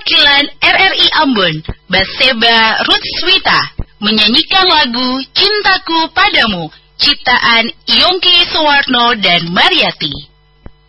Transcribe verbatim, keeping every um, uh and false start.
perwakilan R R I Ambon, Baseba Rutswita, menyanyikan lagu Cintaku Padamu, ciptaan Yongki Suwarno dan Mariati.